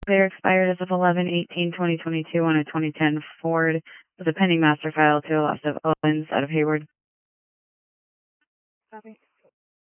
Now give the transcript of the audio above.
Clear expired as of 11/18/2022 on a 2010 Ford with a pending master file to Loss of Owens out of Hayward. Copy.